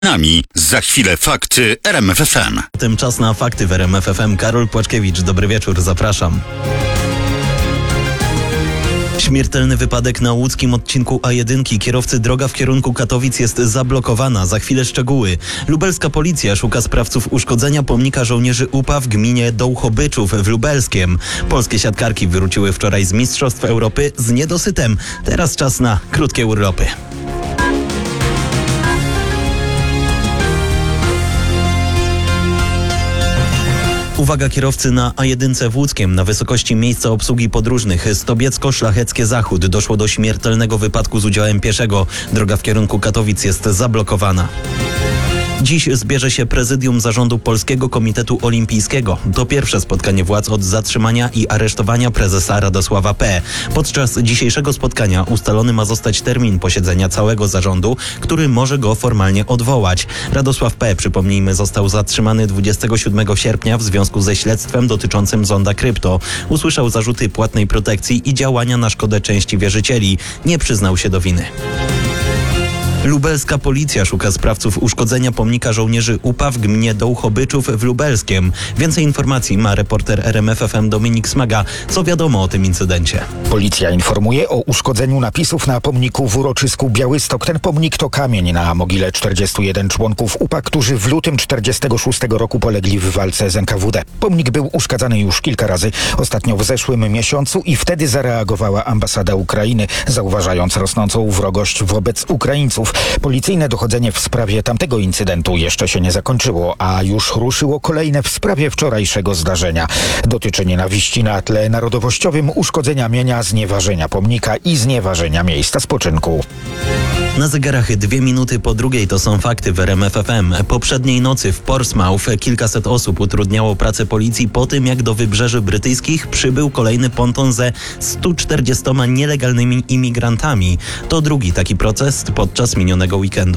Nami za chwilę fakty RMF FM. Czas na fakty w RMF FM. Karol Płaczkiewicz, dobry wieczór, zapraszam. Śmiertelny wypadek na łódzkim odcinku A1. Kierowcy droga w kierunku Katowic jest zablokowana. Za chwilę szczegóły. Lubelska policja szuka sprawców uszkodzenia pomnika żołnierzy UPA w gminie Dołchobyczów w Lubelskiem. Polskie siatkarki wróciły wczoraj z Mistrzostw Europy z niedosytem. Teraz czas na krótkie urlopy. Uwaga kierowcy na A1 w Łódzkiem. Na wysokości miejsca obsługi podróżnych Stobiecko-Szlacheckie Zachód doszło do śmiertelnego wypadku z udziałem pieszego. Droga w kierunku Katowic jest zablokowana. Dziś zbierze się prezydium zarządu Polskiego Komitetu Olimpijskiego. To pierwsze spotkanie władz od zatrzymania i aresztowania prezesa Radosława P. Podczas dzisiejszego spotkania ustalony ma zostać termin posiedzenia całego zarządu, który może go formalnie odwołać. Radosław P., przypomnijmy, został zatrzymany 27 sierpnia w związku ze śledztwem dotyczącym Zonda Krypto. Usłyszał zarzuty płatnej protekcji i działania na szkodę części wierzycieli. Nie przyznał się do winy. Lubelska policja szuka sprawców uszkodzenia pomnika żołnierzy UPA w gminie Dołchobyczów w Lubelskiem. Więcej informacji ma reporter RMF FM Dominik Smaga. Co wiadomo o tym incydencie? Policja informuje o uszkodzeniu napisów na pomniku w uroczysku Białystok. Ten pomnik to kamień na mogile 41 członków UPA, którzy w lutym 1946 roku polegli w walce z NKWD. Pomnik był uszkadzany już kilka razy, ostatnio w zeszłym miesiącu, i wtedy zareagowała ambasada Ukrainy, zauważając rosnącą wrogość wobec Ukraińców. Policyjne dochodzenie w sprawie tamtego incydentu jeszcze się nie zakończyło, a już ruszyło kolejne w sprawie wczorajszego zdarzenia. Dotyczy nienawiści na tle narodowościowym, uszkodzenia mienia, znieważenia pomnika i znieważenia miejsca spoczynku. Na zegarach 2 minuty po 2 to są fakty w RMF FM. Poprzedniej nocy w Portsmouth kilkaset osób utrudniało pracę policji po tym, jak do wybrzeży brytyjskich przybył kolejny ponton ze 140 nielegalnymi imigrantami. To drugi taki protest podczas minionego weekendu.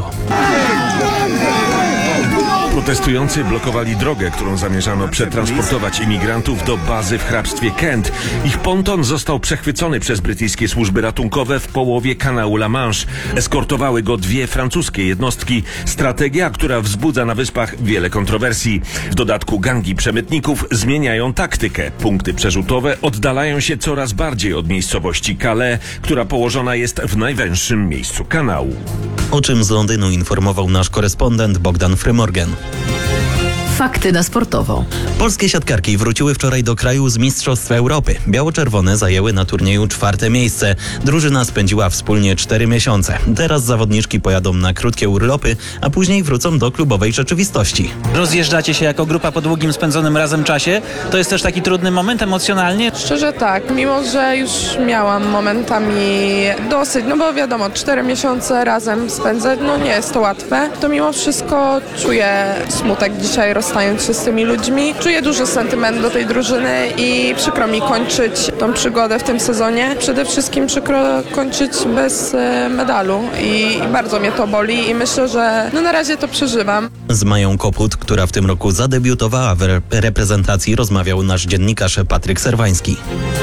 Protestujący blokowali drogę, którą zamierzano przetransportować imigrantów do bazy w hrabstwie Kent. Ich ponton został przechwycony przez brytyjskie służby ratunkowe w połowie kanału La Manche. Eskortowały go 2 francuskie jednostki. Strategia, która wzbudza na wyspach wiele kontrowersji. W dodatku gangi przemytników zmieniają taktykę. Punkty przerzutowe oddalają się coraz bardziej od miejscowości Calais, która położona jest w najwęższym miejscu kanału. O czym z Londynu informował nasz korespondent Bogdan Frymorgan. Fakty na sportowo. Polskie siatkarki wróciły wczoraj do kraju z Mistrzostw Europy. Biało-czerwone zajęły na turnieju 4. miejsce. Drużyna spędziła wspólnie 4 miesiące. Teraz zawodniczki pojadą na krótkie urlopy, a później wrócą do klubowej rzeczywistości. Rozjeżdżacie się jako grupa po długim spędzonym razem czasie. To jest też taki trudny moment emocjonalnie. Szczerze tak, mimo że już miałam momentami dosyć, no bo wiadomo, 4 miesiące razem spędzać, no nie jest to łatwe, to mimo wszystko czuję smutek dzisiaj, rozstając się z tymi ludźmi. Czuję duży sentyment do tej drużyny i przykro mi kończyć tą przygodę w tym sezonie. Przede wszystkim przykro kończyć bez medalu i bardzo mnie to boli i myślę, że no na razie to przeżywam. Z Mają Koput, która w tym roku zadebiutowała w reprezentacji, rozmawiał nasz dziennikarz Patryk Serwański.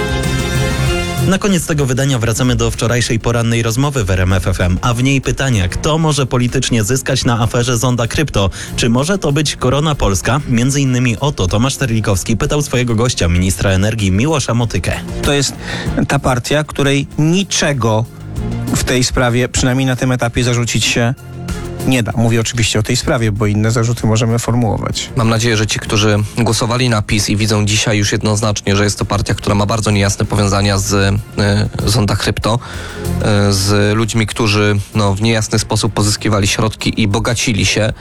Na koniec tego wydania wracamy do wczorajszej porannej rozmowy w RMF FM, a w niej pytania, kto może politycznie zyskać na aferze Zonda Krypto? Czy może to być Korona Polska? Między innymi o to Tomasz Terlikowski pytał swojego gościa, ministra energii Miłosza Motykę. To jest ta partia, której niczego w tej sprawie, przynajmniej na tym etapie, zarzucić się nie da. Mówię oczywiście o tej sprawie, bo inne zarzuty możemy formułować. Mam nadzieję, że ci, którzy głosowali na PiS i widzą dzisiaj już jednoznacznie, że jest to partia, która ma bardzo niejasne powiązania z Zonda Krypto, z ludźmi, którzy w niejasny sposób pozyskiwali środki i bogacili się,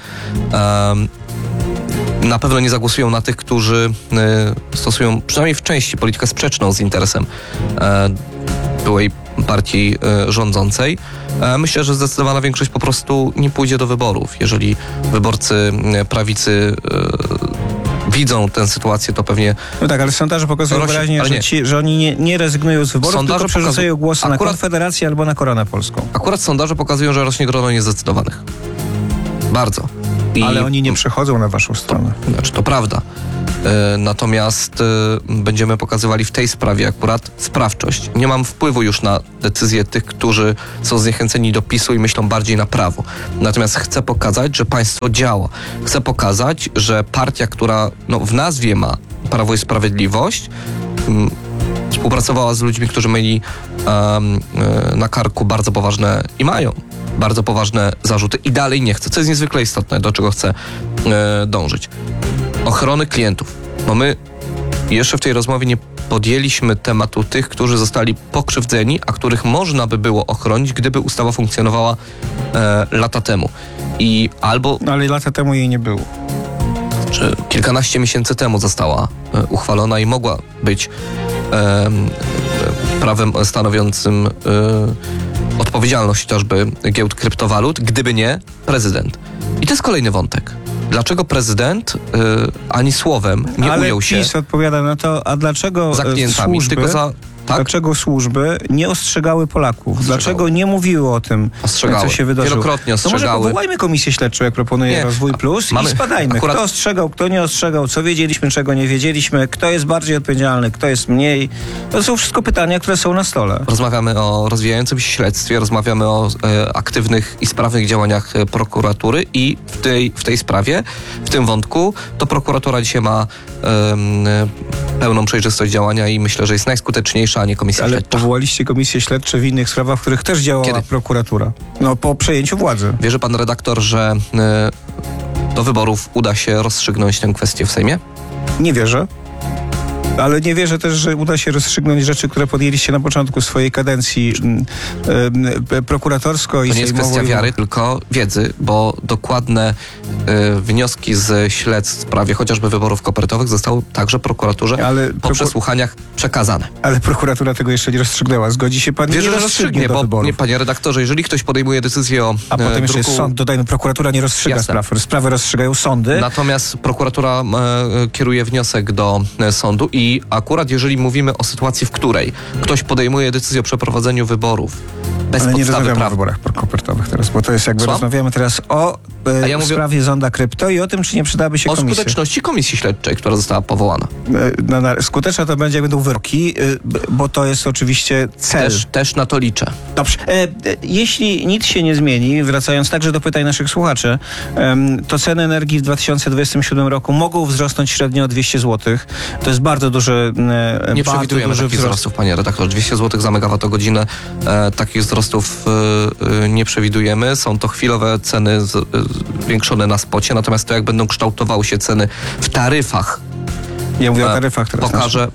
na pewno nie zagłosują na tych, którzy stosują przynajmniej w części politykę sprzeczną z interesem byłej partii rządzącej. Myślę, że zdecydowana większość po prostu nie pójdzie do wyborów. Jeżeli wyborcy prawicy widzą tę sytuację, to pewnie... No tak, ale sondaże pokazują wyraźnie, że oni nie rezygnują z wyborów, tylko przerzucają głosy na Konfederację albo na Koronę Polską. Akurat sondaże pokazują, że rośnie grono niezdecydowanych. Bardzo. Ale oni nie przechodzą na waszą stronę. Znaczy, to prawda. Natomiast będziemy pokazywali w tej sprawie akurat sprawczość. Nie mam wpływu już na decyzje tych, którzy są zniechęceni do PiS-u i myślą bardziej na prawo. Natomiast chcę pokazać, że państwo działa. Chcę pokazać, że partia, która w nazwie ma Prawo i Sprawiedliwość, współpracowała z ludźmi, którzy mieli na karku bardzo poważne i mają bardzo poważne zarzuty i dalej nie chce, co jest niezwykle istotne, do czego chcę dążyć. Ochrony klientów. Bo my jeszcze w tej rozmowie nie podjęliśmy tematu tych, którzy zostali pokrzywdzeni, a których można by było ochronić, gdyby ustawa funkcjonowała lata temu. Ale lata temu jej nie było. Czy kilkanaście miesięcy temu została uchwalona i mogła być prawem stanowiącym odpowiedzialność chociażby giełd kryptowalut, gdyby nie prezydent. I to jest kolejny wątek. Dlaczego prezydent ani słowem nie ujął się... Ale PiS odpowiada na to, a dlaczego za klientami, służby... tylko za... Tak? Dlaczego służby nie ostrzegały Polaków? Dlaczego nie mówiły o tym, co się wydarzyło? Wielokrotnie ostrzegały. To może powołajmy Komisję Śledczą, jak proponuje Rozwój Plus i spadajmy. Kto ostrzegał, kto nie ostrzegał, co wiedzieliśmy, czego nie wiedzieliśmy, kto jest bardziej odpowiedzialny, kto jest mniej. To są wszystko pytania, które są na stole. Rozmawiamy o rozwijającym się śledztwie, rozmawiamy o aktywnych i sprawnych działaniach prokuratury i w tej sprawie, w tym wątku, to prokuratura dzisiaj ma pełną przejrzystość działania i myślę, że jest najskuteczniejsza, a nie komisja śledcza. Ale powołaliście komisje śledcze w innych sprawach, w których też działała prokuratura. Po przejęciu władzy. Wierzy pan redaktor, że do wyborów uda się rozstrzygnąć tę kwestię w Sejmie? Nie wierzę. Ale nie wierzę też, że uda się rozstrzygnąć rzeczy, które podjęliście na początku swojej kadencji prokuratorsko i to nie jest kwestia wiary, tylko wiedzy, bo dokładne wnioski z śledztw w sprawie chociażby wyborów kopertowych zostały także prokuraturze po przesłuchaniach przekazane. Ale prokuratura tego jeszcze nie rozstrzygnęła. Zgodzi się pan? Wierzę, że rozstrzygnie, bo panie redaktorze, jeżeli ktoś podejmuje decyzję o a potem jeszcze jest sąd, dodajmy, prokuratura nie rozstrzyga spraw. Sprawy rozstrzygają sądy. Natomiast prokuratura kieruje wniosek do sądu i akurat jeżeli mówimy o sytuacji, w której ktoś podejmuje decyzję o przeprowadzeniu wyborów bez ale podstawy nie rozmawiamy prawa. o wyborach kopertowych teraz, bo to jest jakby rozmawiamy teraz o sprawie Zonda Krypto i o tym, czy nie przydałaby się komisja. O skuteczności komisji śledczej, która została powołana. Skuteczna to będzie, jak będą wyroki, bo to jest oczywiście cel. Też na to liczę. Dobrze. Jeśli nic się nie zmieni, wracając także do pytań naszych słuchaczy, to ceny energii w 2027 roku mogą wzrosnąć średnio o 200 zł. To jest bardzo duży nie przewidujemy takich wzrostów, panie redaktorze. 200 zł za megawattogodzinę. Takich wzrostów nie przewidujemy. Są to chwilowe ceny zwiększone na spocie, natomiast to jak będą kształtowały się ceny w taryfach. Ja mówię o taryfach teraz.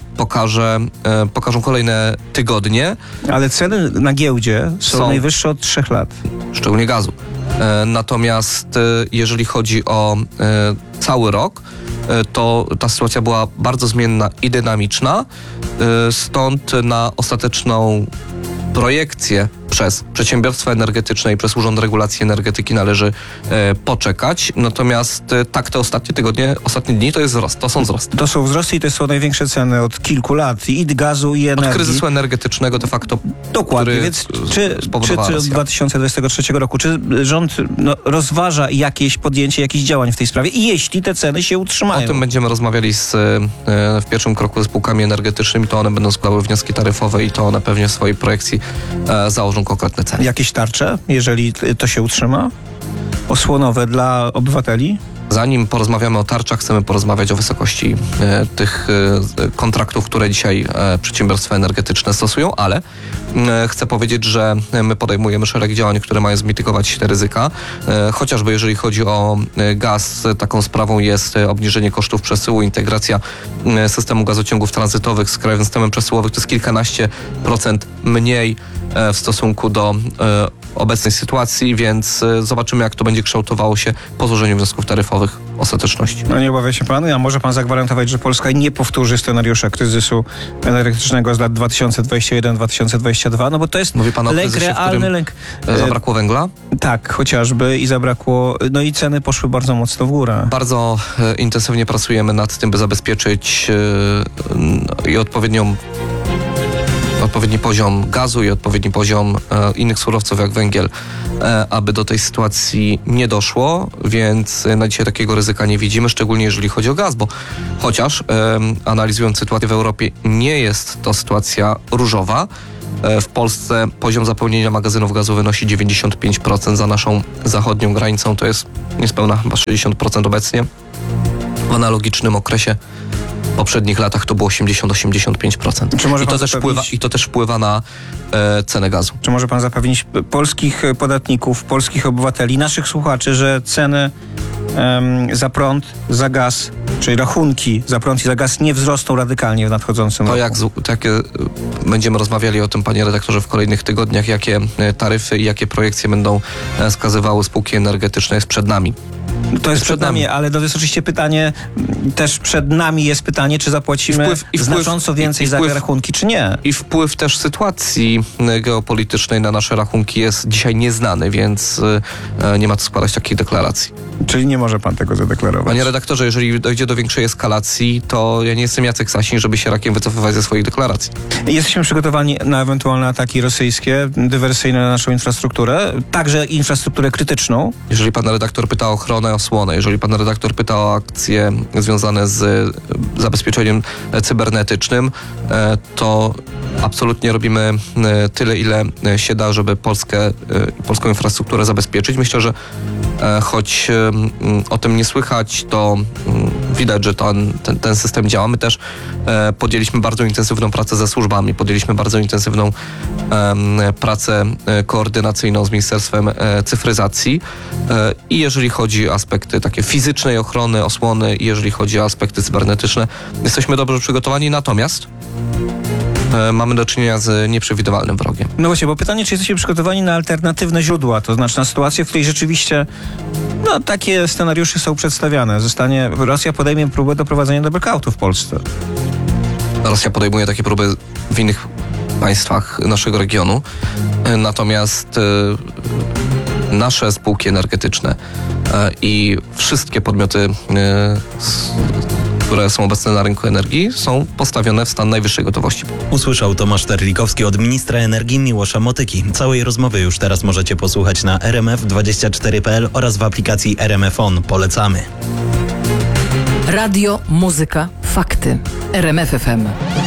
Pokażą kolejne tygodnie. Ale ceny na giełdzie są najwyższe od 3 lat. Szczególnie gazu. Natomiast jeżeli chodzi o cały rok, to ta sytuacja była bardzo zmienna i dynamiczna. Stąd na ostateczną projekcję przez przedsiębiorstwa energetyczne i przez Urząd Regulacji Energetyki należy poczekać. Natomiast tak te ostatnie tygodnie, ostatnie dni to jest wzrost, to są wzrosty. To są wzrosty i to są największe ceny od kilku lat i gazu i energii. Od kryzysu energetycznego de facto. Dokładnie, więc czy od 2023 roku, czy rząd rozważa jakieś podjęcie jakichś działań w tej sprawie i jeśli te ceny się utrzymają? O tym będziemy rozmawiali w pierwszym kroku ze spółkami energetycznymi, to one będą składały wnioski taryfowe i to one pewnie w swojej projekcji założą konkretne ceny. Jakieś tarcze, jeżeli to się utrzyma? Osłonowe dla obywateli? Zanim porozmawiamy o tarczach, chcemy porozmawiać o wysokości tych kontraktów, które dzisiaj przedsiębiorstwa energetyczne stosują, ale chcę powiedzieć, że my podejmujemy szereg działań, które mają zmitygować te ryzyka. Chociażby jeżeli chodzi o gaz, taką sprawą jest obniżenie kosztów przesyłu, integracja systemu gazociągów tranzytowych z krajowym systemem przesyłowym. To jest kilkanaście procent mniej w stosunku do obecnej sytuacji, więc zobaczymy, jak to będzie kształtowało się po złożeniu wniosków taryfowych ostateczności. No nie obawia się pan, a może pan zagwarantować, że Polska nie powtórzy scenariusza kryzysu energetycznego z lat 2021-2022, no bo to jest lęk realny, lęk. Zabrakło węgla? Tak, chociażby i zabrakło, no i ceny poszły bardzo mocno w górę. Bardzo intensywnie pracujemy nad tym, by zabezpieczyć i odpowiednią odpowiedni poziom gazu i odpowiedni poziom innych surowców jak węgiel, aby do tej sytuacji nie doszło, więc na dzisiaj takiego ryzyka nie widzimy, szczególnie jeżeli chodzi o gaz, bo chociaż analizując sytuację w Europie, nie jest to sytuacja różowa. W Polsce poziom zapełnienia magazynów gazu wynosi 95%, za naszą zachodnią granicą to jest niespełna chyba 60% obecnie. W analogicznym okresie w poprzednich latach to było 80-85%. Czy może I to też wpływa na cenę gazu. Czy może pan zapewnić polskich podatników, polskich obywateli, naszych słuchaczy, że ceny za prąd, za gaz, czyli rachunki za prąd i za gaz nie wzrosną radykalnie w nadchodzącym roku? Jakie będziemy rozmawiali o tym, panie redaktorze, w kolejnych tygodniach, jakie taryfy i jakie projekcje będą wskazywały spółki energetyczne, jest przed nami. To jest przed nami, ale to jest oczywiście pytanie, też przed nami jest pytanie, czy zapłacimy znacząco więcej za rachunki, czy nie. I wpływ też sytuacji geopolitycznej na nasze rachunki jest dzisiaj nieznany, więc nie ma co składać takich deklaracji. Czyli nie może pan tego zadeklarować. Panie redaktorze, jeżeli dojdzie do większej eskalacji, to ja nie jestem Jacek Sasin, żeby się rakiem wycofywać ze swoich deklaracji. Jesteśmy przygotowani na ewentualne ataki rosyjskie, dywersyjne na naszą infrastrukturę, także infrastrukturę krytyczną. Jeżeli pan redaktor pyta o ochronę, osłonę, jeżeli pan redaktor pyta o akcje związane z zabezpieczeniem cybernetycznym, to absolutnie robimy tyle, ile się da, żeby polską infrastrukturę zabezpieczyć. Myślę, że choć o tym nie słychać, to widać, że ten system działa. My też podjęliśmy bardzo intensywną pracę ze służbami, podjęliśmy bardzo intensywną pracę koordynacyjną z Ministerstwem Cyfryzacji i jeżeli chodzi o aspekty takie fizycznej ochrony, osłony i jeżeli chodzi o aspekty cybernetyczne, jesteśmy dobrze przygotowani, natomiast mamy do czynienia z nieprzewidywalnym wrogiem. No właśnie, bo pytanie, czy jesteście przygotowani na alternatywne źródła, to znaczy na sytuację, w której rzeczywiście takie scenariusze są przedstawiane. Rosja podejmie próbę doprowadzenia do blackoutu w Polsce. Rosja podejmuje takie próby w innych państwach naszego regionu, natomiast nasze spółki energetyczne i wszystkie podmioty, które są obecne na rynku energii, są postawione w stan najwyższej gotowości. Usłyszał Tomasz Terlikowski od ministra energii Miłosza Motyki. Całej rozmowy już teraz możecie posłuchać na rmf24.pl oraz w aplikacji RMF On. Polecamy. Radio, muzyka, fakty. RMF FM.